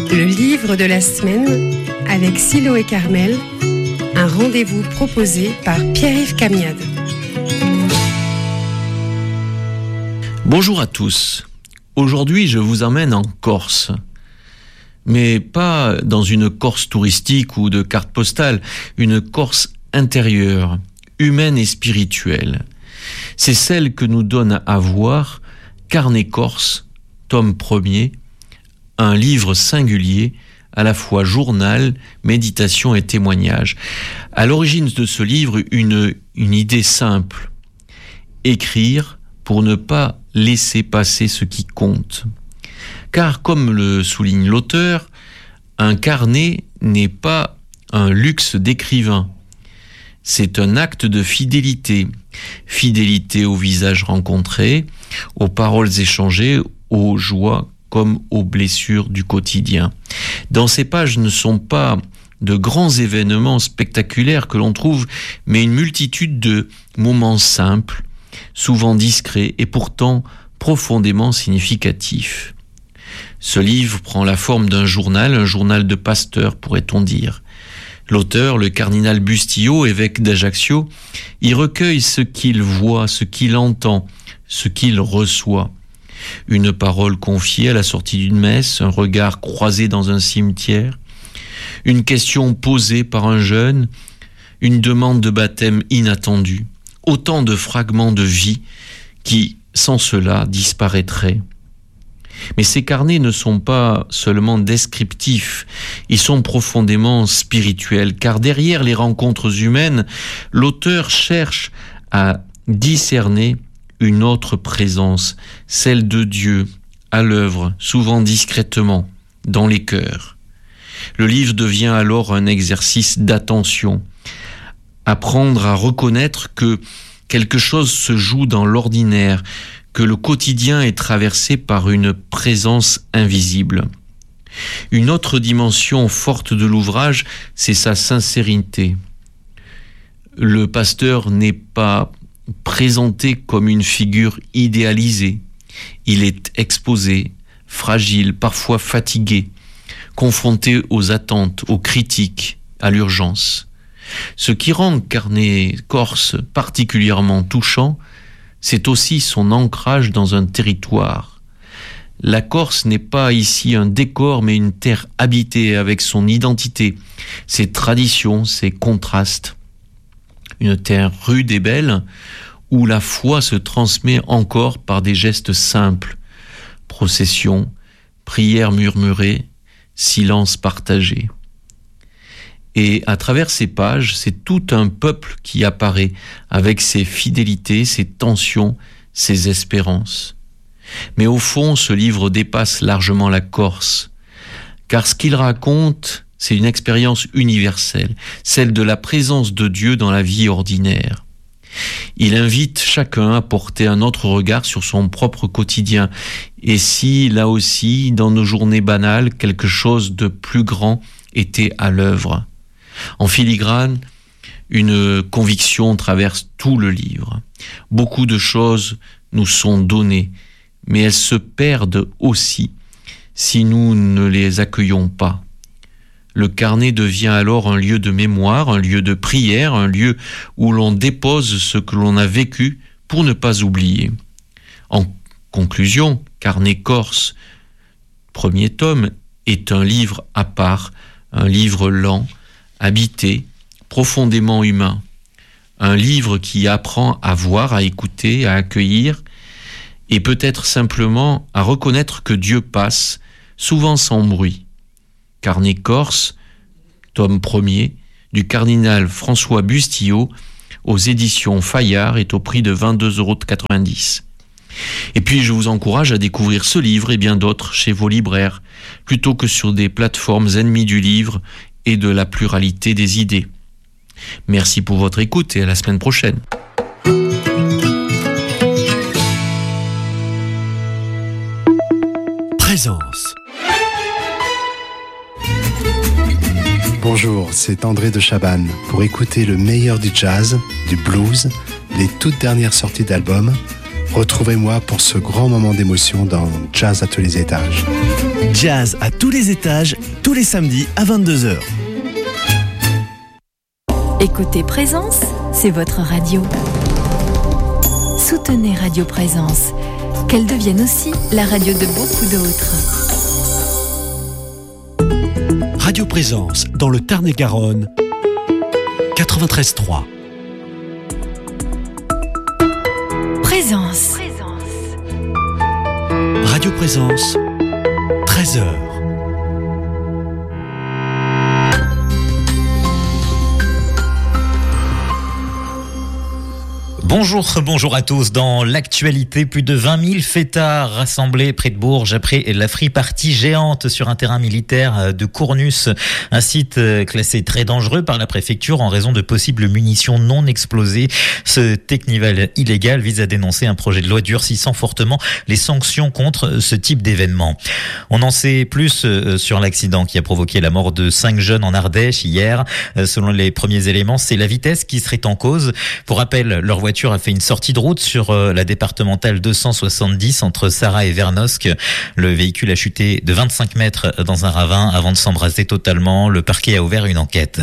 Le livre de la semaine avec Silo et Carmel, un rendez-vous proposé par Pierre-Yves Camiade. Bonjour à tous. Aujourd'hui, je vous emmène en Corse. Mais pas dans une Corse touristique ou de carte postale, une Corse intérieure, humaine et spirituelle. C'est celle que nous donne à voir Carnet Corse, tome 1er, un livre singulier, à la fois journal, méditation et témoignage. À l'origine de ce livre, une idée simple. Écrire pour ne pas laisser passer ce qui compte. Car, comme le souligne l'auteur, un carnet n'est pas un luxe d'écrivain. C'est un acte de fidélité. Fidélité aux visages rencontrés, aux paroles échangées, aux joies comme aux blessures du quotidien. Dans ces pages ne sont pas de grands événements spectaculaires que l'on trouve, mais une multitude de moments simples, souvent discrets et pourtant profondément significatifs. Ce livre prend la forme d'un journal, un journal de pasteur, pourrait-on dire. L'auteur, le cardinal Bustillo, évêque d'Ajaccio, y recueille ce qu'il voit, ce qu'il entend, ce qu'il reçoit. Une parole confiée à la sortie d'une messe, un regard croisé dans un cimetière, une question posée par un jeune, une demande de baptême inattendue. Autant de fragments de vie qui, sans cela, disparaîtraient. Mais ces carnets ne sont pas seulement descriptifs, ils sont profondément spirituels, car derrière les rencontres humaines, l'auteur cherche à discerner une autre présence, celle de Dieu, à l'œuvre, souvent discrètement, dans les cœurs. Le livre devient alors un exercice d'attention, apprendre à reconnaître que quelque chose se joue dans l'ordinaire, que le quotidien est traversé par une présence invisible. Une autre dimension forte de l'ouvrage, c'est sa sincérité. Le pasteur n'est pas présenté comme une figure idéalisée. Il est exposé, fragile, parfois fatigué, confronté aux attentes, aux critiques, à l'urgence. Ce qui rend Carnet Corse particulièrement touchant, c'est aussi son ancrage dans un territoire. La Corse n'est pas ici un décor, mais une terre habitée avec son identité, ses traditions, ses contrastes. Une terre rude et belle, où la foi se transmet encore par des gestes simples, procession, prières murmurées, silence partagé. Et à travers ces pages, c'est tout un peuple qui apparaît avec ses fidélités, ses tensions, ses espérances. Mais au fond, ce livre dépasse largement la Corse, car ce qu'il raconte, c'est une expérience universelle, celle de la présence de Dieu dans la vie ordinaire. Il invite chacun à porter un autre regard sur son propre quotidien. Et si, là aussi, dans nos journées banales, quelque chose de plus grand était à l'œuvre. En filigrane, une conviction traverse tout le livre. Beaucoup de choses nous sont données, mais elles se perdent aussi si nous ne les accueillons pas. Le carnet devient alors un lieu de mémoire, un lieu de prière, un lieu où l'on dépose ce que l'on a vécu pour ne pas oublier. En conclusion, Carnet Corse, 1er tome, est un livre à part, un livre lent, habité, profondément humain. Un livre qui apprend à voir, à écouter, à accueillir, et peut-être simplement à reconnaître que Dieu passe, souvent sans bruit. Carnet Corse, tome 1er, du cardinal François Bustillo, aux éditions Fayard, est au prix de 22,90 €. Et puis je vous encourage à découvrir ce livre et bien d'autres chez vos libraires, plutôt que sur des plateformes ennemies du livre et de la pluralité des idées. Merci pour votre écoute et à la semaine prochaine. Présence. Bonjour, c'est André de Chabannes. Pour écouter le meilleur du jazz, du blues, les toutes dernières sorties d'albums, Retrouvez-moi pour ce grand moment d'émotion dans Jazz à tous les étages. Jazz à tous les étages, tous les samedis à 22h. Écoutez Présence, c'est votre radio. Soutenez Radio Présence, qu'elle devienne aussi la radio de beaucoup d'autres. Radio Présence, dans le Tarn-et-Garonne, 93.3. Présence. Radio Présence, 13h. Bonjour à tous. Dans l'actualité, plus de 20 000 fêtards rassemblés près de Bourges après la free party géante sur un terrain militaire de Cournus, un site classé très dangereux par la préfecture en raison de possibles munitions non explosées. Ce technival illégal vise à dénoncer un projet de loi durcissant fortement les sanctions contre ce type d'événement. On en sait plus sur l'accident qui a provoqué la mort de 5 jeunes en Ardèche hier. Selon les premiers éléments, c'est la vitesse qui serait en cause. Pour rappel, leur voiture a fait une sortie de route sur la départementale 270 entre Sarrat et Vernosque. Le véhicule a chuté de 25 mètres dans un ravin avant de s'embraser totalement. Le parquet a ouvert une enquête.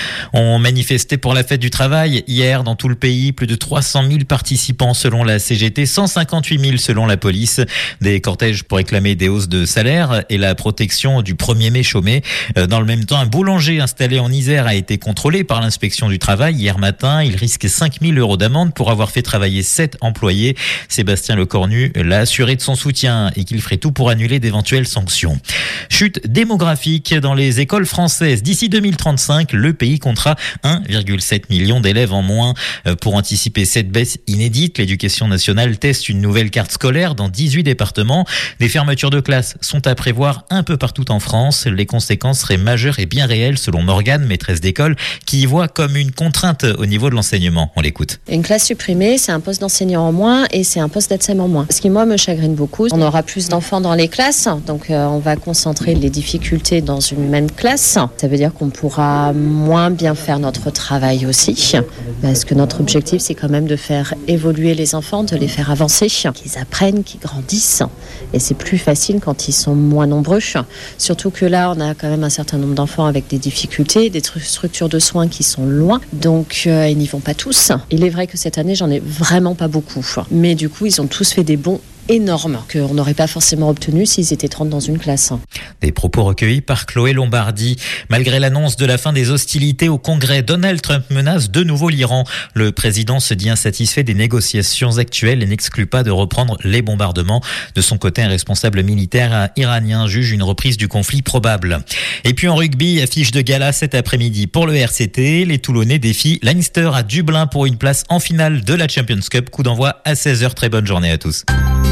On manifestait pour la fête du travail hier dans tout le pays. Plus de 300 000 participants selon la CGT, 158 000 selon la police. Des cortèges pour réclamer des hausses de salaire et la protection du 1er mai chômé. Dans le même temps, un boulanger installé en Isère a été contrôlé par l'inspection du travail hier matin. Il risque 5 000 € d'amende pour avoir fait travailler 7 employés. Sébastien Lecornu l'a assuré de son soutien et qu'il ferait tout pour annuler d'éventuelles sanctions. Chute démographique dans les écoles françaises. D'ici 2035, le pays comptera 1,7 million d'élèves en moins. Pour anticiper cette baisse inédite, l'Éducation nationale teste une nouvelle carte scolaire dans 18 départements. Des fermetures de classes sont à prévoir un peu partout en France. Les conséquences seraient majeures et bien réelles selon Morgane, maîtresse d'école, qui y voit comme une contrainte au niveau de l'enseignement. On l'écoute. Une classe supprimée, c'est un poste d'enseignant en moins et c'est un poste d'ATSEM en moins. Ce qui, moi, me chagrine beaucoup. On aura plus d'enfants dans les classes, donc on va concentrer les difficultés dans une même classe. Ça veut dire qu'on pourra moins bien faire notre travail aussi, parce que notre objectif, c'est quand même de faire évoluer les enfants, de les faire avancer, qu'ils apprennent, qu'ils grandissent. Et c'est plus facile quand ils sont moins nombreux. Surtout que là, on a quand même un certain nombre d'enfants avec des difficultés, des structures de soins qui sont loin, donc ils n'y vont pas tous. Il est vrai que cette année, j'en ai vraiment pas beaucoup. Mais du coup, ils ont tous fait des bons énormes qu'on n'aurait pas forcément obtenus s'ils étaient 30 dans une classe. Des propos recueillis par Chloé Lombardi. Malgré l'annonce de la fin des hostilités au Congrès, Donald Trump menace de nouveau l'Iran. Le président se dit insatisfait des négociations actuelles et n'exclut pas de reprendre les bombardements. De son côté, un responsable militaire iranien juge une reprise du conflit probable. Et puis en rugby, affiche de gala cet après-midi pour le RCT. Les Toulonnais défient Leinster à Dublin pour une place en finale de la Champions Cup. Coup d'envoi à 16h. Très bonne journée à tous.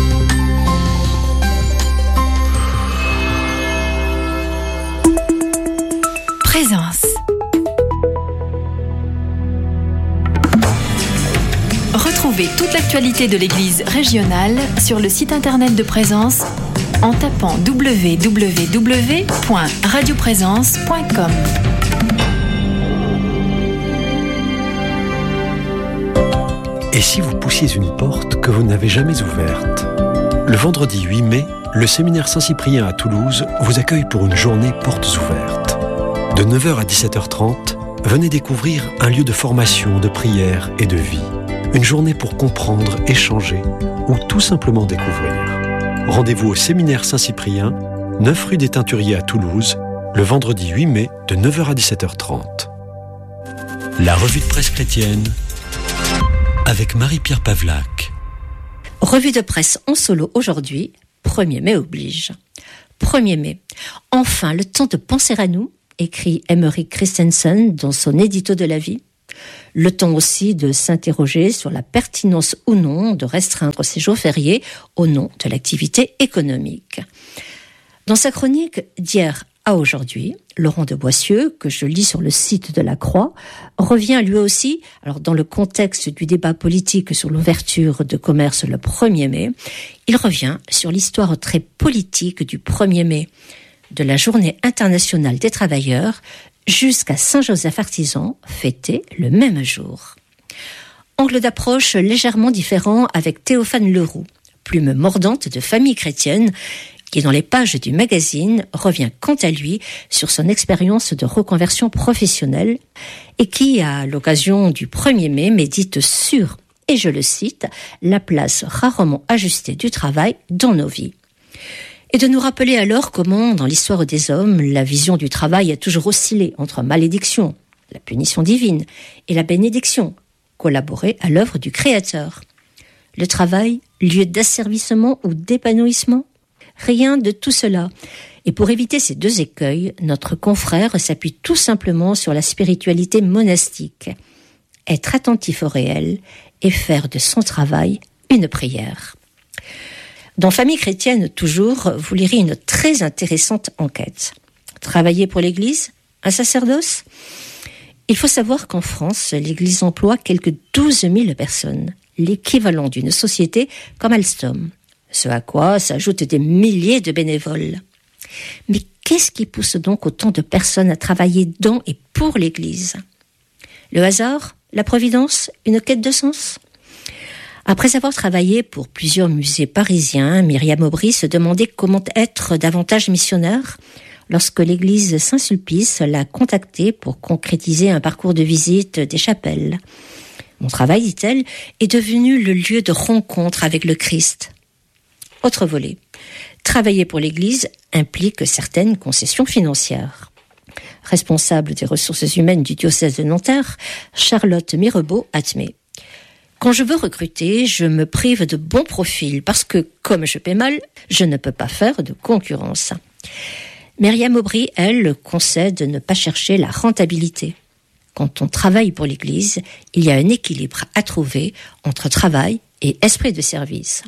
Présence. Retrouvez toute l'actualité de l'Église régionale sur le site internet de Présence en tapant www.radioprésence.com. Et si vous poussiez une porte que vous n'avez jamais ouverte ? Le vendredi 8 mai, le séminaire Saint-Cyprien à Toulouse vous accueille pour une journée portes ouvertes. De 9h à 17h30, venez découvrir un lieu de formation, de prière et de vie. Une journée pour comprendre, échanger ou tout simplement découvrir. Rendez-vous au séminaire Saint-Cyprien, 9 rue des Teinturiers à Toulouse, le vendredi 8 mai de 9h à 17h30. La revue de presse chrétienne avec Marie-Pierre Pavlac. Revue de presse en solo aujourd'hui, 1er mai oblige. 1er mai. Enfin, le temps de penser à nous, écrit Emmerich Christensen dans son édito de la vie. Le temps aussi de s'interroger sur la pertinence ou non de restreindre ces jours fériés au nom de l'activité économique. Dans sa chronique d'hier à aujourd'hui, Laurent de Boissieu, que je lis sur le site de la Croix, revient lui aussi, alors dans le contexte du débat politique sur l'ouverture de commerce le 1er mai, il revient sur l'histoire très politique du 1er mai, de la Journée internationale des travailleurs jusqu'à Saint-Joseph-Artisan, fêtée le même jour. Angle d'approche légèrement différent avec Théophane Leroux, plume mordante de famille chrétienne, qui dans les pages du magazine revient quant à lui sur son expérience de reconversion professionnelle et qui, à l'occasion du 1er mai, médite sur, et je le cite, la place rarement ajustée du travail dans nos vies. Et de nous rappeler alors comment, dans l'histoire des hommes, la vision du travail a toujours oscillé entre malédiction, la punition divine, et la bénédiction, collaborée à l'œuvre du Créateur. Le travail, lieu d'asservissement ou d'épanouissement? Rien de tout cela. Et pour éviter ces deux écueils, notre confrère s'appuie tout simplement sur la spiritualité monastique. Être attentif au réel et faire de son travail une prière. Dans Famille chrétienne, toujours, vous lirez une très intéressante enquête. Travailler pour l'Église? Un sacerdoce? Il faut savoir qu'en France, l'Église emploie quelques 12 000 personnes, l'équivalent d'une société comme Alstom. Ce à quoi s'ajoutent des milliers de bénévoles. Mais qu'est-ce qui pousse donc autant de personnes à travailler dans et pour l'Église? Le hasard? La providence? Une quête de sens? Après avoir travaillé pour plusieurs musées parisiens, Myriam Aubry se demandait comment être davantage missionnaire lorsque l'église Saint-Sulpice l'a contactée pour concrétiser un parcours de visite des chapelles. Mon travail, dit-elle, est devenu le lieu de rencontre avec le Christ. Autre volet. Travailler pour l'Église implique certaines concessions financières. Responsable des ressources humaines du diocèse de Nanterre, Charlotte Mirebeau admet. Quand je veux recruter, je me prive de bons profils parce que, comme je paie mal, je ne peux pas faire de concurrence. Myriam Aubry, elle, concède ne pas chercher la rentabilité. Quand on travaille pour l'Église, il y a un équilibre à trouver entre travail et esprit de service.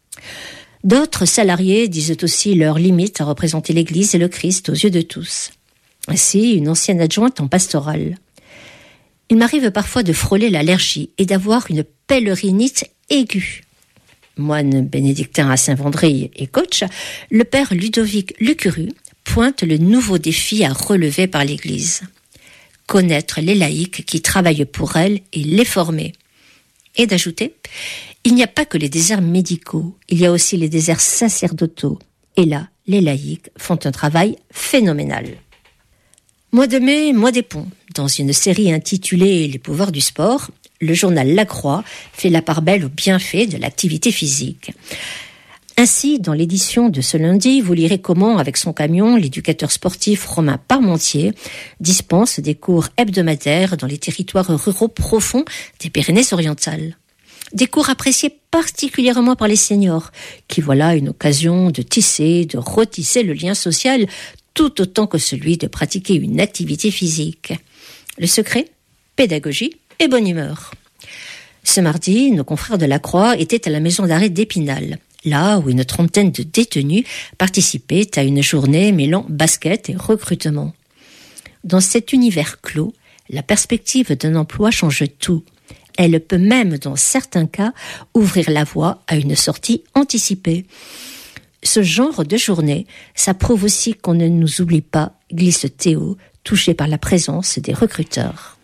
D'autres salariés disent aussi leurs limites à représenter l'Église et le Christ aux yeux de tous. Ainsi, une ancienne adjointe en pastorale. Il m'arrive parfois de frôler l'allergie et d'avoir une pèlerinite aiguë. Moine bénédictin à Saint-Vendry et coach, le père Ludovic Lecuru pointe le nouveau défi à relever par l'Église. Connaître les laïcs qui travaillent pour elle et les former. Et d'ajouter, il n'y a pas que les déserts médicaux, il y a aussi les déserts sacerdotaux. Et là, les laïcs font un travail phénoménal. Mois de mai, mois des ponts. Dans une série intitulée « Les pouvoirs du sport », le journal La Croix fait la part belle aux bienfaits de l'activité physique. Ainsi, dans l'édition de ce lundi, vous lirez comment, avec son camion, l'éducateur sportif Romain Parmentier dispense des cours hebdomadaires dans les territoires ruraux profonds des Pyrénées-Orientales. Des cours appréciés particulièrement par les seniors, qui voilà une occasion de tisser, de retisser le lien social, tout autant que celui de pratiquer une activité physique. Le secret? Pédagogie et bonne humeur. Ce mardi, nos confrères de la Croix étaient à la maison d'arrêt d'Épinal, là où une trentaine de détenus participaient à une journée mêlant basket et recrutement. Dans cet univers clos, la perspective d'un emploi change tout. Elle peut même, dans certains cas, ouvrir la voie à une sortie anticipée. Ce genre de journée, ça prouve aussi qu'on ne nous oublie pas, glisse Théo, touché par la présence des recruteurs.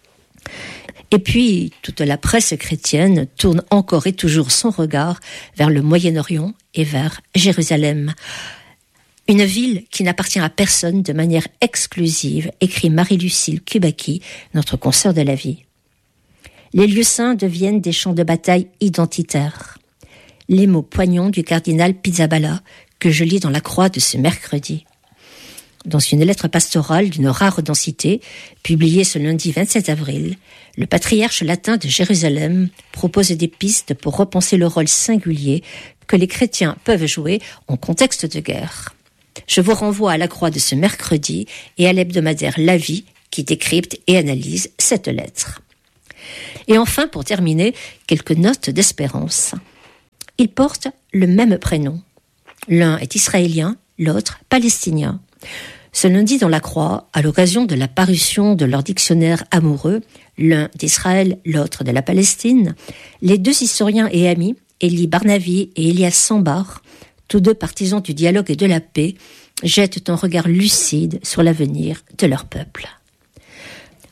Et puis, toute la presse chrétienne tourne encore et toujours son regard vers le Moyen-Orient et vers Jérusalem. Une ville qui n'appartient à personne de manière exclusive, écrit Marie-Lucille Kubaki, notre consoeur de la vie. Les lieux saints deviennent des champs de bataille identitaires. Les mots poignants du cardinal Pizzaballa que je lis dans la Croix de ce mercredi. Dans une lettre pastorale d'une rare densité, publiée ce lundi 27 avril, le patriarche latin de Jérusalem propose des pistes pour repenser le rôle singulier que les chrétiens peuvent jouer en contexte de guerre. Je vous renvoie à la Croix de ce mercredi et à l'hebdomadaire La Vie qui décrypte et analyse cette lettre. Et enfin, pour terminer, quelques notes d'espérance. Ils portent le même prénom. L'un est israélien, l'autre palestinien. Ce lundi dans la Croix, à l'occasion de la parution de leur dictionnaire amoureux, l'un d'Israël, l'autre de la Palestine, les deux historiens et amis, Elie Barnavi et Elias Sambar, tous deux partisans du dialogue et de la paix, jettent un regard lucide sur l'avenir de leur peuple.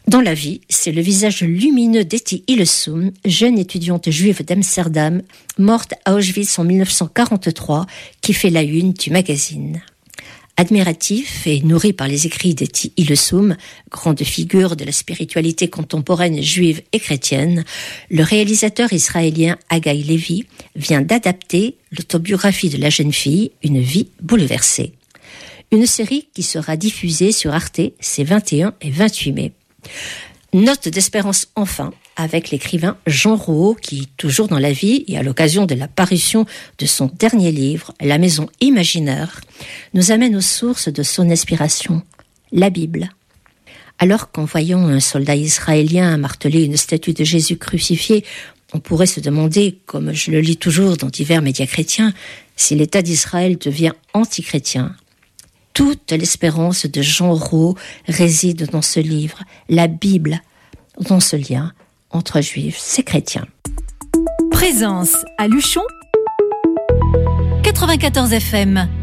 Dans la vie, c'est le visage lumineux d'Etty Hillesum, jeune étudiante juive d'Amsterdam, morte à Auschwitz en 1943, qui fait la une du magazine. Admiratif et nourri par les écrits d'Etty Hillesum, grande figure de la spiritualité contemporaine juive et chrétienne, le réalisateur israélien Haggai Levy vient d'adapter l'autobiographie de la jeune fille, Une vie bouleversée. Une série qui sera diffusée sur Arte ces 21 et 28 mai. Note d'espérance enfin avec l'écrivain Jean Rouault qui, toujours dans la vie et à l'occasion de la parution de son dernier livre, La Maison Imaginaire, nous amène aux sources de son inspiration, la Bible. Alors qu'en voyant un soldat israélien marteler une statue de Jésus crucifié, on pourrait se demander, comme je le lis toujours dans divers médias chrétiens, si l'État d'Israël devient antichrétien. Toute l'espérance de Jean Rouault réside dans ce livre, la Bible, dans ce lien entre juifs et chrétiens. Présence à Luchon 94 FM.